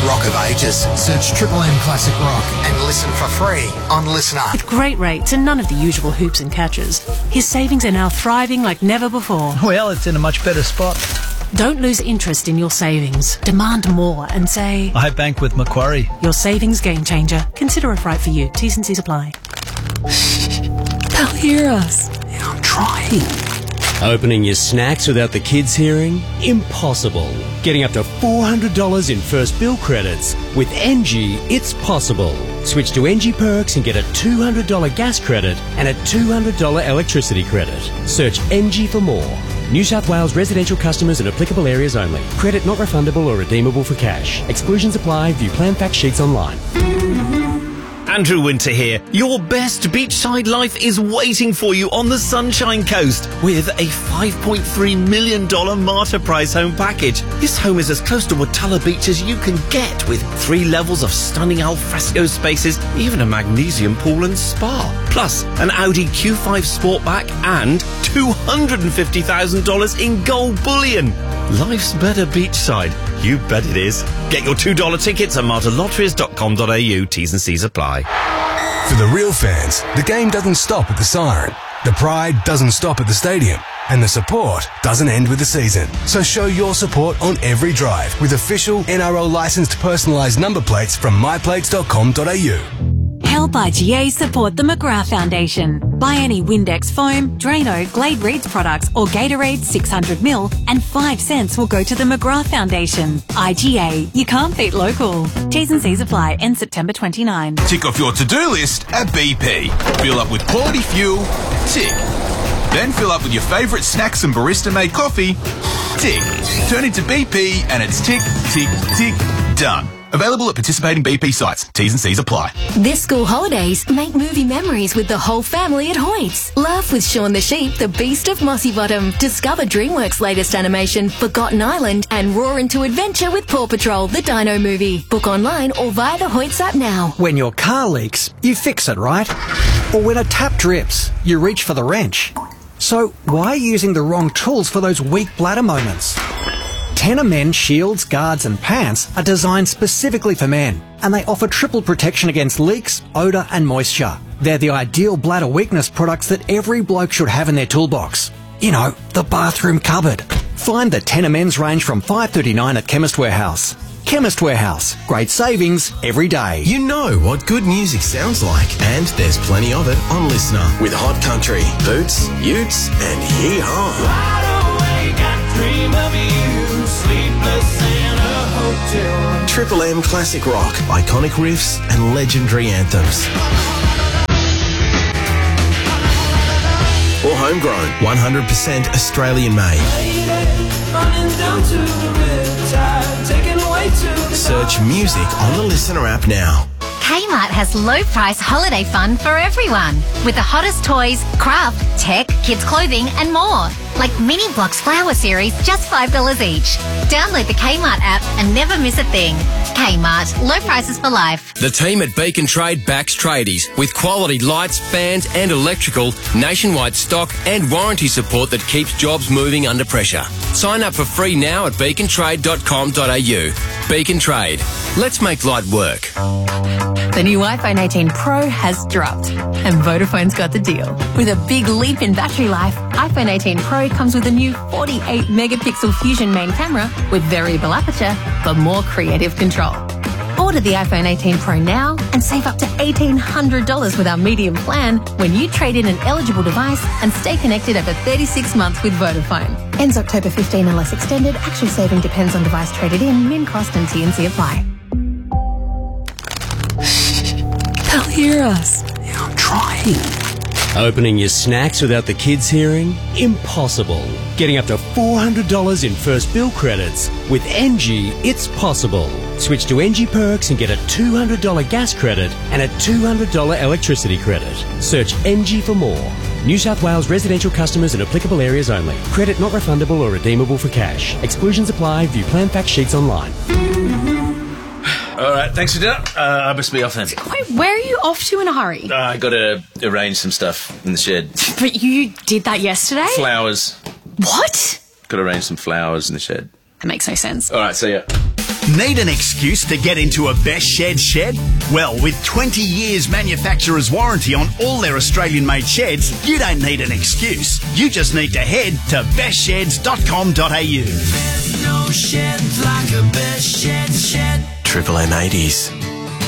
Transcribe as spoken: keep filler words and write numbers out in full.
rock of ages. Search Triple M Classic Rock and listen for free on Listener. With great rates and none of the usual hoops and catches, his savings are now thriving like never before. Well, it's in a much better spot. Don't lose interest in your savings. Demand more and say, I bank with Macquarie. Your savings game changer. Consider it right for you. T's and C's apply. They'll hear us. Yeah, I'm trying. Opening your snacks without the kids hearing? Impossible. Getting up to four hundred dollars in first bill credits. With N G, it's possible. Switch to N G Perks and get a two hundred dollars gas credit and a two hundred dollars electricity credit. Search N G for more. New South Wales residential customers in applicable areas only. Credit not refundable or redeemable for cash. Exclusions apply. View plan fact sheets online. Andrew Winter here. Your best beachside life is waiting for you on the Sunshine Coast with a five point three million dollars Martyr Prize home package. This home is as close to Watala Beach as you can get, with three levels of stunning alfresco spaces, even a magnesium pool and spa. Plus, an Audi Q five Sportback and two hundred fifty thousand dollars in gold bullion. Life's better beachside. You bet it is. Get your two dollar tickets at martyr lotteries dot com dot a u. T's and C's apply. For the real fans, the game doesn't stop at the siren. The pride doesn't stop at the stadium. And the support doesn't end with the season. So show your support on every drive with official N R L licensed personalised number plates from my plates dot com dot a u. Help I G A support the McGrath Foundation. Buy any Windex foam, Drano, Glade Reeds products or Gatorade six hundred mil and five cents will go to the McGrath Foundation. I G A, you can't beat local. T's and C's apply. End September twenty-ninth. Tick off your to-do list at B P. Fill up with quality fuel. Tick. Then fill up with your favourite snacks and barista-made coffee. Tick. Turn into B P and it's tick, tick, tick, done. Available at participating B P sites. T's and C's apply. This school holidays, make movie memories with the whole family at Hoyts. Laugh with Shaun the Sheep, the Beast of Mossy Bottom. Discover DreamWorks' latest animation, Forgotten Island, and roar into adventure with Paw Patrol, the Dino movie. Book online or via the Hoyts app now. When your car leaks, you fix it, right? Or when a tap drips, you reach for the wrench. So why are you using the wrong tools for those weak bladder moments? Tenor Men shields, guards and pants are designed specifically for men, and they offer triple protection against leaks, odour and moisture. They're the ideal bladder weakness products that every bloke should have in their toolbox. You know, the bathroom cupboard. Find the Tenor Men's range from five dollars thirty-nine at Chemist Warehouse. Chemist Warehouse. Great savings every day. You know what good music sounds like, and there's plenty of it on Listener. With Hot Country, Boots, Utes and Yee-Haw. Wide awake, I dream of you. Sleepless in a hotel room. Triple M Classic Rock, iconic riffs and legendary anthems. Or homegrown, one hundred percent Australian made. Search music on the Listener app now. Kmart has low price holiday fun for everyone, with the hottest toys, craft, tech, kids clothing and more. Like Mini Blocks Flower Series, just five dollars each. Download the Kmart app and never miss a thing. Kmart, low prices for life. The team at Beacon Trade backs tradies with quality lights, fans and electrical, nationwide stock and warranty support that keeps jobs moving under pressure. Sign up for free now at beacon trade dot com dot a u. Beacon Trade. Let's make light work. The new iPhone eighteen Pro has dropped, and Vodafone's got the deal. With a big leap in battery life, iPhone eighteen Pro comes with a new forty-eight megapixel Fusion main camera with variable aperture for more creative control. Order the iPhone eighteen Pro now and save up to eighteen hundred dollars with our medium plan when you trade in an eligible device and stay connected over thirty-six months with Vodafone. Ends October fifteenth unless extended. Actual saving depends on device traded in, min cost and T and C apply. They'll hear us. Yeah, I'm trying. Opening your snacks without the kids hearing? Impossible. Getting up to four hundred dollars in first bill credits. With N G, it's possible. Switch to N G Perks and get a two hundred dollars gas credit and a two hundred dollars electricity credit. Search N G for more. New South Wales residential customers in applicable areas only. Credit not refundable or redeemable for cash. Exclusions apply. View plan fact sheets online. All right, thanks for dinner. Uh, I must be off then. Wait, where are you off to in a hurry? Uh, I got to arrange some stuff in the shed. But you did that yesterday? Flowers. What? Got to arrange some flowers in the shed. That makes no sense. All right, see ya. Need an excuse to get into a Best Shed shed? Well, with twenty years manufacturer's warranty on all their Australian-made sheds, you don't need an excuse. You just need to head to best sheds dot com dot a u. There's no shed like a Best Shed shed. Triple M eighties.